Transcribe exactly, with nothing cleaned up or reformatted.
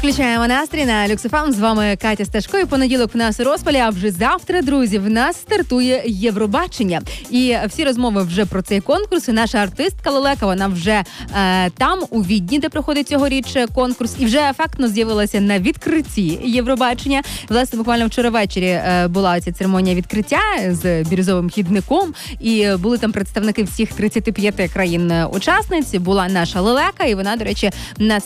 Включаємо настрій на Люкс еф ем. З вами Катя Сташко. І понеділок в нас у розпалі, а вже завтра, друзі, в нас стартує Євробачення. І всі розмови вже про цей конкурс. І наша артистка Лелека, вона вже е, там, у Відні, де проходить цьогоріч конкурс. І вже ефектно з'явилася на відкритті Євробачення. Власне, буквально вчора ввечері е, була ця церемонія відкриття з бірюзовим хідником. І були там представники всіх тридцяти п'яти країн-учасниць. Була наша Лелека, і вона, до речі, на